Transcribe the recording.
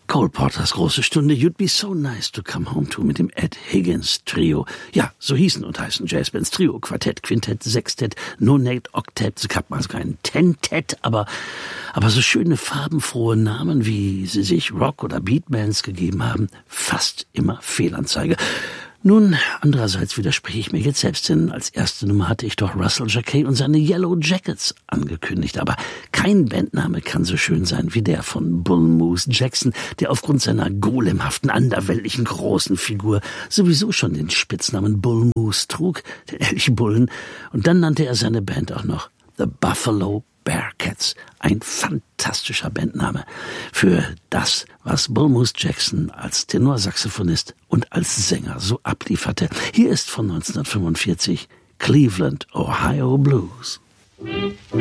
Cole Porters große Stunde, You'd Be So Nice to Come Home To mit dem Ed Higgins Trio. Ja, so hießen und heißen Jazzbands Trio, Quartett, Quintett, Sextett, Nonett, Oktett. Es gab mal sogar ein Tentett, aber so schöne farbenfrohe Namen, wie sie sich Rock- oder Beatbands gegeben haben, fast immer Fehlanzeige. Nun, andererseits widerspreche ich mir jetzt selbst, denn als erste Nummer hatte ich doch Russell Jacquet und seine Yellow Jackets angekündigt. Aber kein Bandname kann so schön sein wie der von Bull Moose Jackson, der aufgrund seiner golemhaften, anderweltlichen großen Figur sowieso schon den Spitznamen Bull Moose trug, den Elchbullen. Und dann nannte er seine Band auch noch The Buffalo Bearcats, ein fantastischer Bandname für das, was Bull Moose Jackson als Tenorsaxophonist und als Sänger so ablieferte. Hier ist von 1945 Cleveland, Ohio Blues.